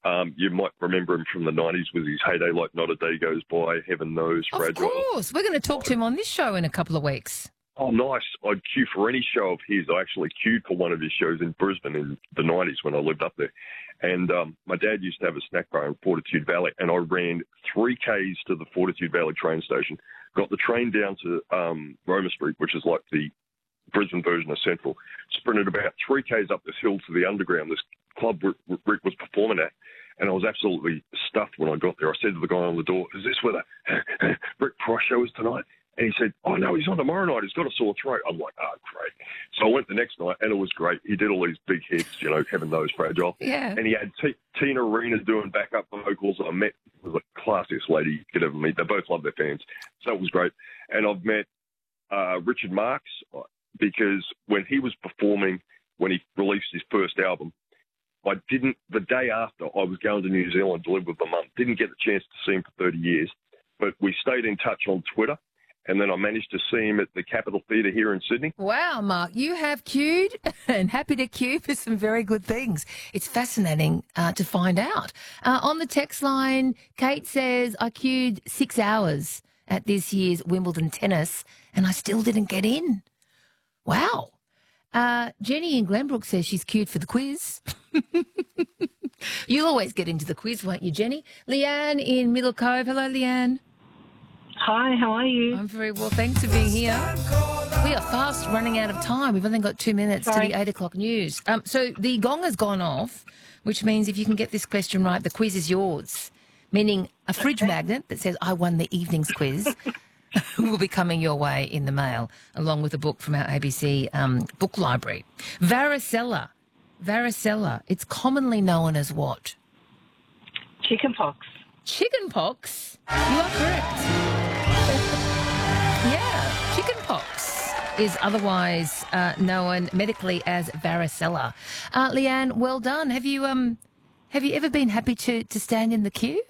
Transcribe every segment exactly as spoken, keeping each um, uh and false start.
Um, you might remember him from the nineties with his heyday like Not a Day Goes By, Heaven Knows, Fragile. Of course. We're going to talk to him on this show in a couple of weeks. Oh, nice. I'd queue for any show of his. I actually queued for one of his shows in Brisbane in the nineties when I lived up there. And um, my dad used to have a snack bar in Fortitude Valley, and I ran three Ks to the Fortitude Valley train station, got the train down to um, Roma Street, which is like the Brisbane version of Central, sprinted about three Ks up this hill to the underground, this club Rick was performing at, and I was absolutely stuffed when I got there. I said to the guy on the door, is this where the Rick Price show is tonight? And he said, oh, no, he's on tomorrow night. He's got a sore throat. I'm like, oh, great. So I went the next night, and it was great. He did all these big hits, you know, Heaven Knows, Fragile. Yeah. And he had T- Tina Arena doing backup vocals. I met was the classiest lady you could ever meet. They both love their fans. So it was great. And I've met uh, Richard Marx because when he was performing, when he released his first album, I didn't, the day after, I was going to New Zealand to live with my mum. Didn't get the chance to see him for thirty years, but we stayed in touch on Twitter. And then I managed to see him at the Capitol Theatre here in Sydney. Wow, Mark, you have queued and happy to queue for some very good things. It's fascinating uh, to find out. Uh, on the text line, Kate says, I queued six hours at this year's Wimbledon tennis and I still didn't get in. Wow. Uh, Jenny in Glenbrook says she's queued for the quiz. You'll always get into the quiz, won't you, Jenny? Leanne in Middle Cove. Hello, Leanne. Hi, how are you? I'm very well, thanks for being here. We are fast running out of time. We've only got two minutes Sorry. to the eight o'clock news. Um, so the gong has gone off, which means if you can get this question right, the quiz is yours, meaning a fridge magnet that says, I won the evening's quiz will be coming your way in the mail, along with a book from our A B C um, book library. Varicella. Varicella. It's commonly known as what? Chickenpox. Chickenpox? You are correct. Yeah, chickenpox is otherwise uh, known medically as varicella. Uh, Leanne, well done. Have you um, have you ever been happy to, to stand in the queue?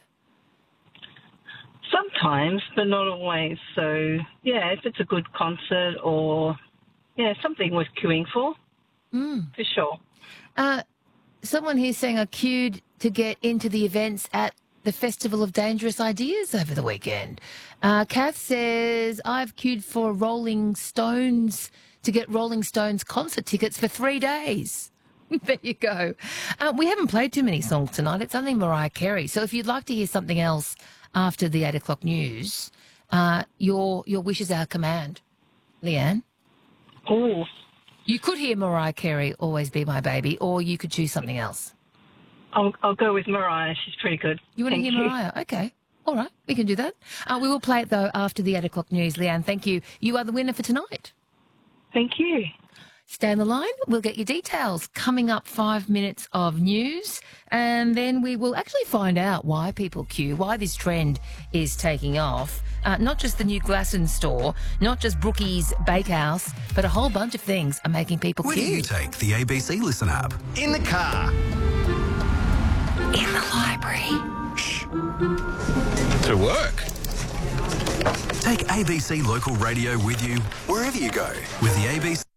Sometimes, but not always. So, yeah, if it's a good concert or, yeah, something worth queuing for, Mm. for sure. Uh, someone here saying I queued to get into the events at the Festival of Dangerous Ideas over the weekend. Uh, Kath says, I've queued for Rolling Stones to get Rolling Stones concert tickets for three days. There you go. Uh, we haven't played too many songs tonight. It's only Mariah Carey. So if you'd like to hear something else after the eight o'clock news, uh, your your wish is our command. Leanne? Oh, You could hear Mariah Carey, Always Be My Baby, or you could choose something else. I'll, I'll go with Mariah. She's pretty good. You want to Thank hear you. Mariah? Okay. All right. We can do that. Uh, we will play it, though, after the eight o'clock news. Leanne, thank you. You are the winner for tonight. Thank you. Stay on the line. We'll get your details. Coming up, five minutes of news. And then we will actually find out why people queue, why this trend is taking off. Uh, not just the new Glasson store, not just Brookie's Bakehouse, but a whole bunch of things are making people Where queue. do you take the A B C Listen app? In the car. In the library. Shh. To work. Take A B C Local Radio with you wherever you go with the A B C.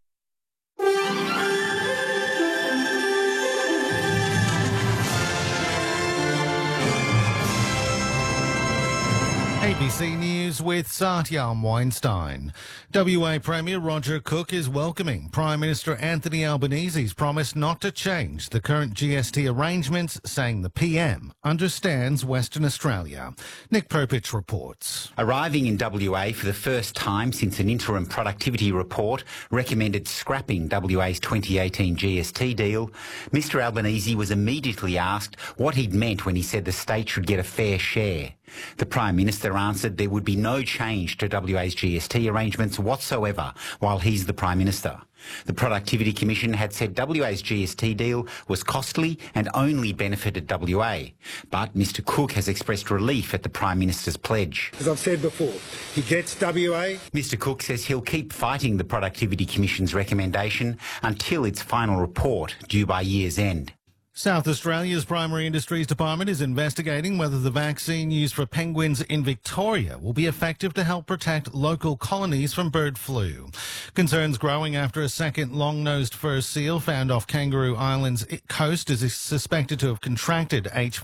A B C News with Satyam Weinstein. W A Premier Roger Cook is welcoming Prime Minister Anthony Albanese's promise not to change the current G S T arrangements, saying the P M understands Western Australia. Nick Perpich reports. Arriving in W A for the first time since an interim productivity report recommended scrapping W A's twenty eighteen G S T deal, Mr Albanese was immediately asked what he'd meant when he said the state should get a fair share. The Prime Minister answered there would be no change to W A's G S T arrangements whatsoever while he's the Prime Minister. The Productivity Commission had said W A's G S T deal was costly and only benefited W A. But Mr Cook has expressed relief at the Prime Minister's pledge. As I've said before, he gets W A. Mr Cook says he'll keep fighting the Productivity Commission's recommendation until its final report, due by year's end. South Australia's Primary Industries Department is investigating whether the vaccine used for penguins in Victoria will be effective to help protect local colonies from bird flu. Concerns growing after a second long-nosed fur seal found off Kangaroo Island's coast is suspected to have contracted H five